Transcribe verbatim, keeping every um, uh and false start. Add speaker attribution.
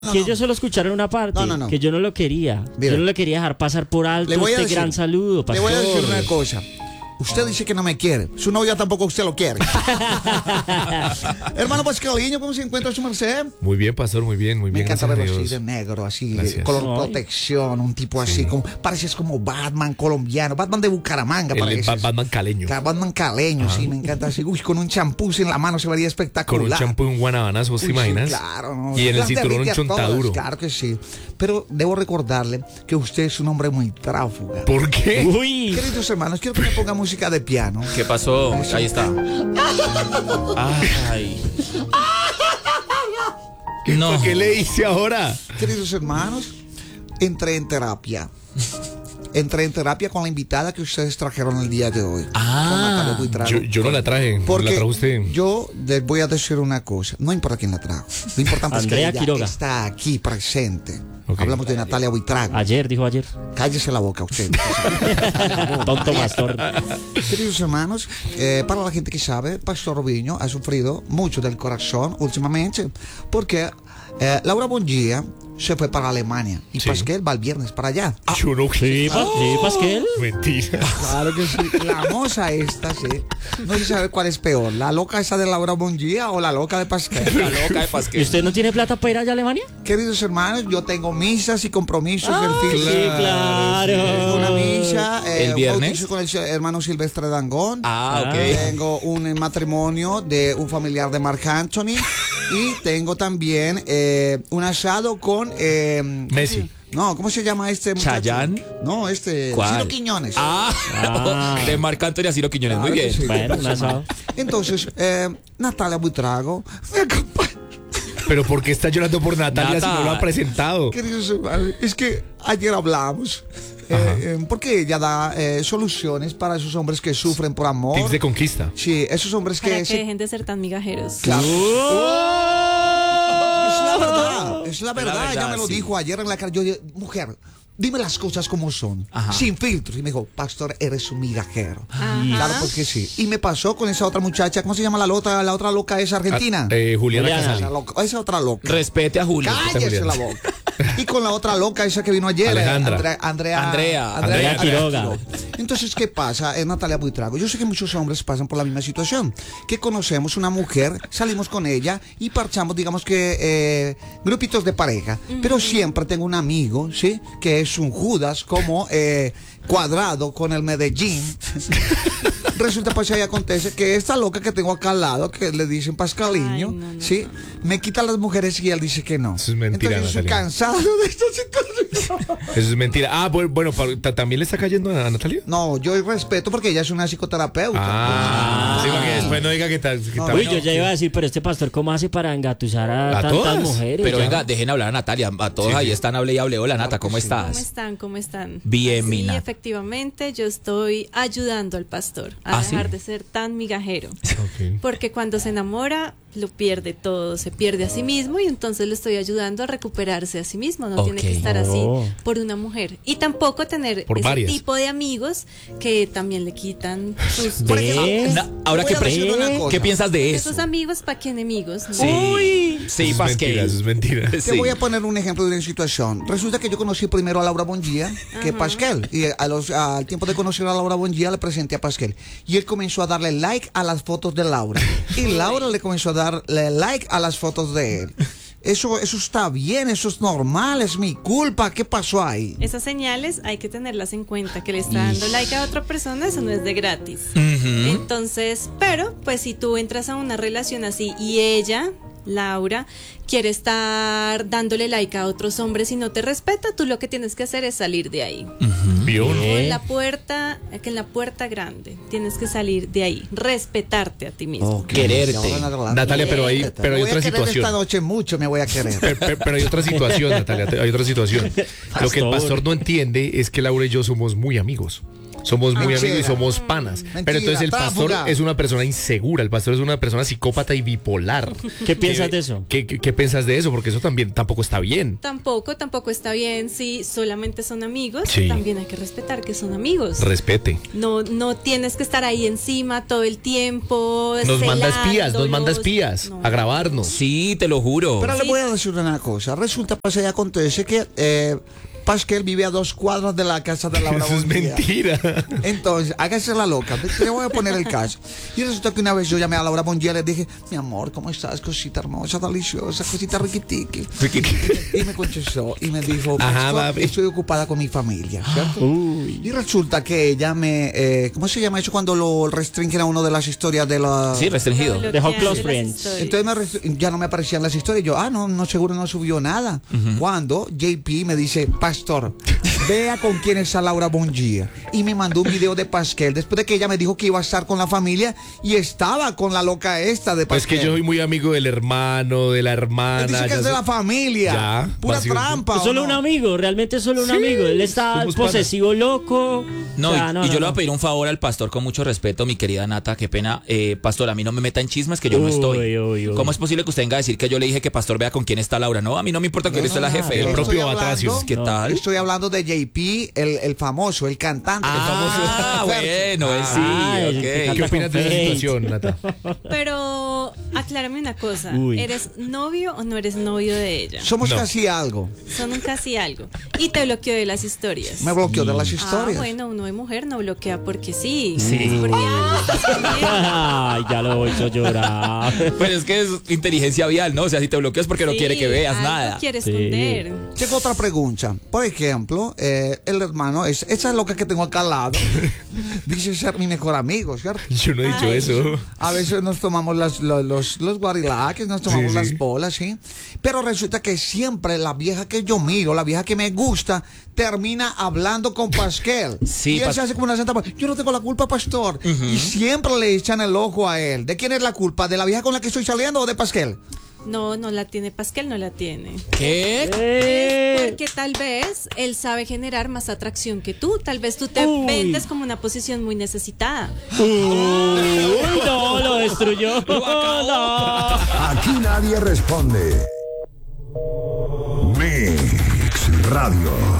Speaker 1: No,
Speaker 2: que
Speaker 1: no.
Speaker 2: ellos solo escucharon una parte,
Speaker 1: No, no, no.
Speaker 2: que yo no lo quería.
Speaker 1: Mira.
Speaker 2: Yo no lo quería dejar pasar por alto
Speaker 1: Le voy a
Speaker 2: este
Speaker 1: decir-
Speaker 2: gran saludo,
Speaker 1: Le
Speaker 2: pastor.
Speaker 1: voy a decir una cosa. Usted dice que no me quiere. Su novia tampoco usted lo quiere. Hermano Pascaliño, ¿cómo se encuentra su merced?
Speaker 3: Muy bien, pastor, muy bien, muy
Speaker 1: Me
Speaker 3: bien.
Speaker 1: encanta
Speaker 3: gracias a
Speaker 1: verlo así
Speaker 3: Dios.
Speaker 1: de negro, así,
Speaker 3: Gracias.
Speaker 1: color
Speaker 2: Ay.
Speaker 1: protección, un tipo así, como, pareces como Batman colombiano, Batman de Bucaramanga,
Speaker 3: El
Speaker 1: pareces.
Speaker 3: Ba- Batman caleño.
Speaker 1: Claro, Batman caleño, sí, me encanta así. Uy, con un champú en la mano se vería
Speaker 3: Con
Speaker 1: espectacular.
Speaker 3: un champú y un guanabanazo, ¿vos te
Speaker 1: Uy, sí,
Speaker 3: imaginas?
Speaker 1: claro, no.
Speaker 3: Y en el
Speaker 1: Las
Speaker 3: cinturón un
Speaker 1: derrite a todas,
Speaker 3: chontaduro.
Speaker 1: Claro que sí. Pero debo recordarle que usted es un hombre muy tráfuga.
Speaker 3: ¿Por qué?
Speaker 2: Uy,
Speaker 1: Queridos hermanos, quiero que me ponga música de piano.
Speaker 4: ¿Qué pasó? Ahí está. Ay.
Speaker 3: ¿Qué,
Speaker 4: No.
Speaker 3: ¿Qué le hice ahora?
Speaker 1: Queridos hermanos, entré en terapia. Entré en terapia con la invitada que ustedes trajeron el día de hoy.
Speaker 4: Ah.
Speaker 1: Con Natalia Buitrago.
Speaker 3: Yo, yo no la traje, la
Speaker 1: Porque
Speaker 3: trajo usted.
Speaker 1: yo les voy a decir una cosa. No importa quién la trajo. Lo importante
Speaker 2: Andrea
Speaker 1: es que ella
Speaker 2: Quiroga.
Speaker 1: está aquí presente.
Speaker 3: Ok.
Speaker 1: Hablamos de Natalia Buitrago.
Speaker 2: ayer, dijo ayer.
Speaker 1: Cállese la boca usted.
Speaker 2: Tonto pastor.
Speaker 1: Queridos hermanos, eh, para la gente que sabe, Pastor Robinho ha sufrido mucho del corazón últimamente porque eh, Laura Bongia se fue para Alemania y
Speaker 3: Sí.
Speaker 1: Pasquel va el viernes para allá.
Speaker 3: Yo no
Speaker 2: Sí, pa- sí, Pasquel.
Speaker 3: Mentira.
Speaker 1: Claro que sí. La moza esta, sí. No se sabe cuál es peor, la loca esa de Laura Bongia o la loca de Pasquel.
Speaker 4: La loca de
Speaker 2: ¿Y
Speaker 4: Pasquel.
Speaker 2: usted no tiene plata para ir allá a Alemania?
Speaker 1: Queridos hermanos, yo tengo misas y compromisos del fin.
Speaker 2: Sí, claro.
Speaker 1: Una misa, eh,
Speaker 4: ¿El
Speaker 1: un
Speaker 4: viernes?
Speaker 1: bautizo con el hermano Silvestre Dangón.
Speaker 4: Ah, ok.
Speaker 1: Tengo un matrimonio de un familiar de Marc Anthony y tengo también eh, un asado con eh, ¿cómo
Speaker 3: Messi.
Speaker 1: se- No, ¿cómo se llama este muchacho?
Speaker 4: ¿Chayanne?
Speaker 1: No, este
Speaker 4: ¿Cuál?
Speaker 1: Ciro Quiñones.
Speaker 4: Ah,
Speaker 2: Ah.
Speaker 4: de Marc Anthony a Ciro Quiñones. Muy
Speaker 1: Claro que
Speaker 4: bien.
Speaker 1: sí.
Speaker 2: Bueno, un asado.
Speaker 1: Entonces, eh, Natalia Buitrago me acompaña.
Speaker 3: Pero ¿por qué está llorando por Natalia
Speaker 4: Nata.
Speaker 3: si no lo ha presentado?
Speaker 1: Queridos hermanos, es que ayer hablamos. eh, eh, porque ella da eh, soluciones para esos hombres que sufren por amor.
Speaker 3: Tips de conquista.
Speaker 1: Sí, esos hombres
Speaker 5: Para
Speaker 1: que
Speaker 5: que
Speaker 1: se-
Speaker 5: dejen de ser tan migajeros.
Speaker 1: Claro. Es la verdad, es la
Speaker 4: la
Speaker 1: verdad.
Speaker 4: verdad,
Speaker 1: Ella me lo
Speaker 4: sí.
Speaker 1: dijo ayer en la cara. Yo dije, mujer, dime las cosas como son,
Speaker 4: Ajá.
Speaker 1: sin filtros. Y me dijo, pastor, eres un migajero.
Speaker 5: Ajá.
Speaker 1: Claro, porque sí. Y me pasó con esa otra muchacha, ¿cómo se llama la otra, la otra loca esa argentina?
Speaker 3: Ah, eh, Juliana
Speaker 2: Juliana.
Speaker 3: Casali.
Speaker 1: esa, loca- esa otra loca.
Speaker 4: Respete a Julio.
Speaker 1: Cállese la boca. Y con la otra loca esa que vino ayer,
Speaker 3: Alejandra.
Speaker 1: Andrea, Andrea,
Speaker 4: Andrea.
Speaker 2: Andrea Quiroga.
Speaker 1: Entonces, ¿qué pasa? Es Natalia Buitrago. Yo sé que muchos hombres pasan por la misma situación. Que conocemos una mujer, salimos con ella y parchamos, digamos que, eh, grupitos de pareja. Pero siempre tengo un amigo, ¿sí? Que es un Judas, como eh, Cuadrado con el Medellín. Resulta, pues, ahí acontece que esta loca que tengo acá al lado, que le dicen Pascaliño,
Speaker 5: Ay, no, no.
Speaker 1: ¿sí? Me quita a las mujeres y él dice que no.
Speaker 3: Eso es mentira,
Speaker 1: Entonces, yo estoy
Speaker 3: Natalia.
Speaker 1: cansado de esta situación.
Speaker 3: Eso es mentira. Ah, bueno, bueno, pa- ta- ¿también le está cayendo a Natalia?
Speaker 1: No, yo respeto porque ella es una psicoterapeuta.
Speaker 3: Ah, sí, para que después no diga que está. que
Speaker 1: No,
Speaker 3: está-
Speaker 2: Uy, yo ya iba a decir, pero este pastor, ¿cómo hace para engatusar a,
Speaker 3: ¿A
Speaker 2: tantas
Speaker 3: todas?
Speaker 2: mujeres?
Speaker 4: Pero
Speaker 2: Ya.
Speaker 4: venga, dejen hablar a Natalia. A todos
Speaker 3: Sí,
Speaker 4: ahí
Speaker 3: sí.
Speaker 4: están, hable y hable. Hola, Nata, ¿cómo
Speaker 5: ¿Cómo
Speaker 4: estás?
Speaker 5: están? ¿Cómo están?
Speaker 4: Bien,
Speaker 5: sí,
Speaker 4: mi Nat.
Speaker 5: efectivamente, yo estoy ayudando al pastor a
Speaker 4: ¿Ah,
Speaker 5: dejar
Speaker 4: sí?
Speaker 5: de ser tan migajero.
Speaker 3: Ok.
Speaker 5: Porque cuando se enamora, lo pierde todo, se pierde a sí mismo y entonces le estoy ayudando a recuperarse a sí mismo. No tiene
Speaker 4: Ok.
Speaker 5: que estar así
Speaker 2: Oh.
Speaker 5: por una mujer. Y tampoco tener
Speaker 3: Por
Speaker 5: ese
Speaker 3: varias.
Speaker 5: tipo de amigos que también le quitan sus...
Speaker 1: Por ejemplo,
Speaker 2: ¿Ves?
Speaker 4: Na- ahora,
Speaker 1: voy
Speaker 4: ¿qué,
Speaker 1: a
Speaker 4: pre-
Speaker 1: decir una cosa.
Speaker 4: ¿qué piensas de eso?
Speaker 5: Esos amigos para que enemigos. ¿no?
Speaker 4: Sí,
Speaker 2: Uy.
Speaker 4: sí,
Speaker 3: Eso es
Speaker 4: Pasquel.
Speaker 3: mentira, eso es mentira.
Speaker 1: Te
Speaker 4: Sí.
Speaker 1: voy a poner un ejemplo de una situación. Resulta que yo conocí primero a Laura Bongia que Pasquel. Y a los, al tiempo de conocer a Laura Bongia le presenté a Pasquel. Y él comenzó a darle like a las fotos de Laura. Y Laura le comenzó a darle like a las fotos de él. Eso, eso está bien, eso es normal, es mi culpa. ¿Qué pasó ahí?
Speaker 5: Esas señales hay que tenerlas en cuenta, que le está dando like a otra persona, eso no es de gratis.
Speaker 4: Ujú.
Speaker 5: Entonces, pero pues si tú entras a una relación así y ella, Laura, quiere estar dándole like a otros hombres y no te respeta, tú lo que tienes que hacer es salir de ahí.
Speaker 3: ¿Vio?
Speaker 2: ¿Qué?
Speaker 5: En la puerta, que en la puerta grande, tienes que salir de ahí, respetarte a ti mismo.
Speaker 1: Ok,
Speaker 4: Quererte.
Speaker 1: de ahora en adelante.
Speaker 3: Natalia, pero hay,
Speaker 1: Me
Speaker 3: pero hay
Speaker 1: voy a
Speaker 3: otra
Speaker 1: querer
Speaker 3: situación.
Speaker 1: esta noche mucho me voy a querer.
Speaker 3: Pero, pero- pero hay otra situación, Natalia, hay otra situación. Lo que el pastor no entiende es que Laura y yo somos muy amigos. somos muy
Speaker 1: Mentira.
Speaker 3: amigos y somos panas.
Speaker 1: Mentira,
Speaker 3: Pero entonces el pastor
Speaker 1: tráfuga.
Speaker 3: es una persona insegura, el pastor es una persona psicópata y bipolar.
Speaker 2: ¿Qué piensas de eso?
Speaker 3: ¿Qué, qué, qué piensas de eso? Porque eso también tampoco está bien.
Speaker 5: Tampoco, tampoco está bien si solamente son amigos.
Speaker 3: Sí.
Speaker 5: También hay que respetar que son amigos.
Speaker 3: Respete.
Speaker 5: No, no tienes que estar ahí encima todo el tiempo.
Speaker 3: Nos manda espías, nos manda
Speaker 5: celándolos.
Speaker 3: espías
Speaker 5: No.
Speaker 3: a grabarnos.
Speaker 4: Sí, te lo juro.
Speaker 1: Pero le
Speaker 5: Sí.
Speaker 1: voy a decir una cosa. Resulta, pasa y acontece que eh, Pasquel vive a dos cuadras de la casa de Laura
Speaker 3: Eso es
Speaker 1: Bondía.
Speaker 3: mentira.
Speaker 1: Entonces, hágase la loca. Le voy a poner el caso. Y resulta que una vez yo llamé a Laura Bondía y le dije, mi amor, ¿cómo estás? Cosita hermosa, deliciosa, cosita riquitiqui. Y me contestó y me dijo,
Speaker 3: Ajá,
Speaker 1: "Pastor,
Speaker 3: papi.
Speaker 1: estoy ocupada con mi familia, ¿cierto?"
Speaker 2: Uy.
Speaker 1: Y resulta que ella me, eh, ¿cómo se llama eso cuando lo restringen a uno de las historias de la...
Speaker 4: Sí, restringido.
Speaker 5: Lo
Speaker 2: Dejó
Speaker 5: que
Speaker 2: close
Speaker 5: hace las
Speaker 2: friends.
Speaker 5: historias.
Speaker 1: Entonces me restri- ya no me aparecían las historias. Yo, ah, no, no, seguro no subió nada. Cuando J P me dice, pastor, vea con quién está Laura Bongía. Y me mandó un video de Pasquel después de que ella me dijo que iba a estar con la familia y estaba con la loca esta de
Speaker 3: Pues
Speaker 1: Pasquel.
Speaker 3: que yo soy muy amigo del hermano, de la hermana.
Speaker 1: Él dice que
Speaker 3: ya
Speaker 1: es de
Speaker 3: sé-
Speaker 1: la familia.
Speaker 3: Ya,
Speaker 1: Pura
Speaker 3: básicamente.
Speaker 1: trampa.
Speaker 2: Es
Speaker 1: ¿o
Speaker 2: solo
Speaker 1: no?
Speaker 2: un amigo, realmente es solo un
Speaker 3: Sí,
Speaker 2: amigo. Él está
Speaker 3: somos
Speaker 2: posesivo, loco.
Speaker 4: No,
Speaker 2: O
Speaker 4: y,
Speaker 2: sea,
Speaker 4: y yo le voy
Speaker 2: no.
Speaker 4: a pedir un favor al pastor con mucho respeto, mi querida Nata, qué pena. Eh, pastor, a mí no me meta en chismes que yo no
Speaker 2: Uy,
Speaker 4: estoy.
Speaker 2: uy, uy.
Speaker 4: ¿Cómo es posible que usted venga a decir que yo le dije que pastor vea con quién está Laura? No, a mí no me importa que usted es la jefe.
Speaker 3: el
Speaker 1: Estoy
Speaker 3: propio
Speaker 1: hablando-
Speaker 3: Batracio.
Speaker 4: ¿Qué
Speaker 2: No.
Speaker 4: tal?
Speaker 1: Estoy hablando de J P, el, el famoso, el cantante.
Speaker 4: Ah,
Speaker 1: el famoso.
Speaker 4: bueno, eh,
Speaker 2: Ah,
Speaker 4: sí,
Speaker 2: el
Speaker 4: ok.
Speaker 2: que
Speaker 3: ¿Qué opinas de esa
Speaker 2: Faith.
Speaker 3: situación, Nata?
Speaker 5: Pero aclárame una cosa.
Speaker 2: Uy.
Speaker 5: ¿Eres novio o no eres novio de ella?
Speaker 1: Somos
Speaker 3: No.
Speaker 1: casi algo.
Speaker 5: Son un casi algo. Y te bloqueó de las historias.
Speaker 1: Me bloqueó de las
Speaker 5: Ah,
Speaker 1: historias.
Speaker 5: bueno, uno de mujer no bloquea porque sí.
Speaker 2: Sí.
Speaker 5: Porque algo está escondiendo.
Speaker 2: Ay, ya lo hizo llorar.
Speaker 4: Pero es que es inteligencia vial, ¿no? O sea, si te bloqueas porque no
Speaker 5: Sí,
Speaker 4: quiere que veas
Speaker 5: algo
Speaker 4: nada.
Speaker 5: quiere
Speaker 2: Sí.
Speaker 5: esconder.
Speaker 1: Tengo otra pregunta. Por ejemplo, eh, el hermano, es, esa loca que tengo acá al lado, dice ser mi mejor amigo, ¿cierto?
Speaker 3: Yo no he dicho
Speaker 5: Ay.
Speaker 3: eso.
Speaker 1: A veces nos tomamos las, los, los, los guarilaques, nos tomamos
Speaker 3: Sí, sí.
Speaker 1: las bolas, ¿sí? Pero resulta que siempre la vieja que yo miro, la vieja que me gusta, termina hablando con Pasquel.
Speaker 4: Sí,
Speaker 1: y él
Speaker 4: pas-
Speaker 1: se hace como una santa. Yo no tengo la culpa, pastor. Y siempre le echan el ojo a él. ¿De quién es la culpa? ¿De la vieja con la que estoy saliendo o de Pasquel?
Speaker 5: No, no la tiene Pascal, no la tiene.
Speaker 4: ¿Qué?
Speaker 2: Eh,
Speaker 5: Porque tal vez él sabe generar más atracción que tú. Tal vez tú te
Speaker 2: Uy.
Speaker 5: vendes como una posición muy necesitada.
Speaker 2: Uy, no, lo destruyó. No.
Speaker 6: Aquí nadie responde. Mix Radio.